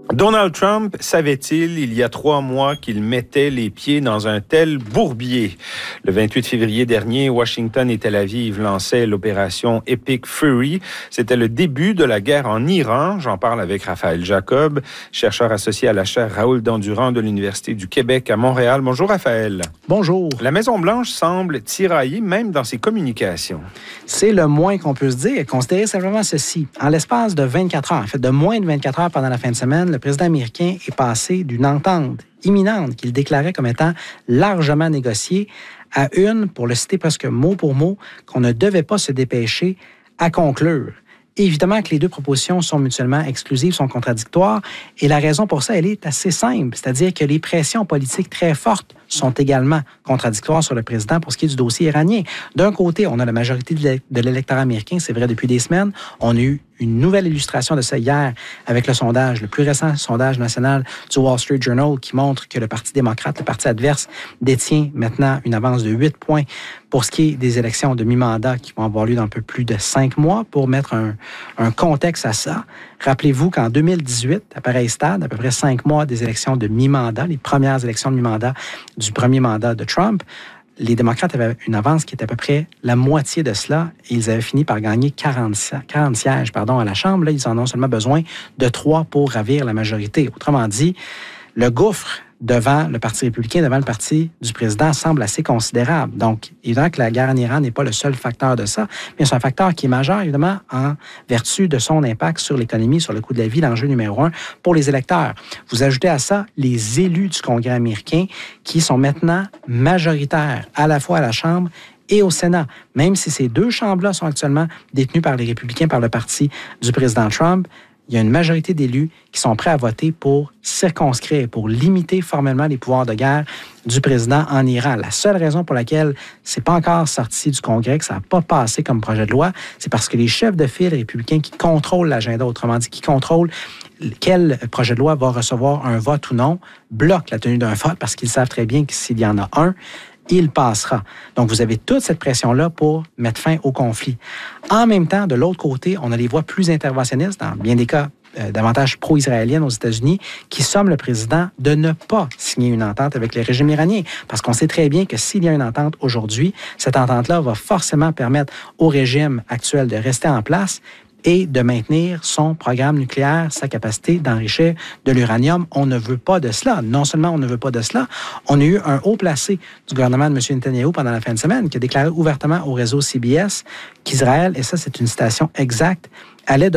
Donald Trump savait-il il y a 3 mois qu'il mettait les pieds dans un tel bourbier? Le 28 février dernier, Washington et Tel Aviv lançaient l'opération Epic Fury. C'était le début de la guerre en Iran. J'en parle avec Raphaël Jacob, chercheur associé à la chaire Raoul Dandurand de l'Université du Québec à Montréal. Bonjour Raphaël. Bonjour. La Maison-Blanche semble tiraillée même dans ses communications. C'est le moins qu'on peut se dire. Considérez simplement ceci. En l'espace de 24 heures, en fait de moins de 24 heures pendant la fin de semaine, le président américain est passé d'une entente imminente qu'il déclarait comme étant largement négociée à une, pour le citer presque mot pour mot, qu'on ne devait pas se dépêcher à conclure. Évidemment que les deux propositions sont mutuellement exclusives, sont contradictoires, et la raison pour ça, elle est assez simple, c'est-à-dire que les pressions politiques très fortes sont également contradictoires sur le président pour ce qui est du dossier iranien. D'un côté, on a la majorité de l'électorat américain, c'est vrai depuis des semaines. On a eu une nouvelle illustration de ça hier avec le sondage, le plus récent sondage national du Wall Street Journal qui montre que le Parti démocrate, le parti adverse, détient maintenant une avance de 8 points pour ce qui est des élections de mi-mandat qui vont avoir lieu dans un peu plus de 5 mois. Pour mettre un contexte à ça, rappelez-vous qu'en 2018, à pareil stade, à peu près 5 mois des élections de mi-mandat, les premières élections de mi-mandat du premier mandat de Trump, les démocrates avaient une avance qui était à peu près la moitié de cela et ils avaient fini par gagner 40 sièges à la Chambre. Là, ils en ont seulement besoin de 3 pour ravir la majorité. Autrement dit, le gouffre devant le Parti républicain, devant le parti du président, semble assez considérable. Donc, évidemment que la guerre en Iran n'est pas le seul facteur de ça, mais c'est un facteur qui est majeur, évidemment, en vertu de son impact sur l'économie, sur le coût de la vie, l'enjeu numéro 1 pour les électeurs. Vous ajoutez à ça les élus du Congrès américain qui sont maintenant majoritaires, à la fois à la Chambre et au Sénat. Même si ces deux chambres-là sont actuellement détenues par les républicains, par le parti du président Trump, il y a une majorité d'élus qui sont prêts à voter pour circonscrire, pour limiter formellement les pouvoirs de guerre du président en Iran. La seule raison pour laquelle c'est pas encore sorti du Congrès, que ça n'a pas passé comme projet de loi, c'est parce que les chefs de file républicains qui contrôlent l'agenda, autrement dit, qui contrôlent quel projet de loi va recevoir un vote ou non, bloquent la tenue d'un vote parce qu'ils savent très bien que s'il y en a un, il passera. Donc, vous avez toute cette pression-là pour mettre fin au conflit. En même temps, de l'autre côté, on a les voix plus interventionnistes, dans bien des cas davantage pro-israéliennes aux États-Unis, qui somment le président de ne pas signer une entente avec le régime iranien. Parce qu'on sait très bien que s'il y a une entente aujourd'hui, cette entente-là va forcément permettre au régime actuel de rester en place et de maintenir son programme nucléaire, sa capacité d'enrichir de l'uranium. On ne veut pas de cela. Non seulement on ne veut pas de cela, on a eu un haut placé du gouvernement de M. Netanyahou pendant la fin de semaine qui a déclaré ouvertement au réseau CBS qu'Israël, et ça c'est une citation exacte, allait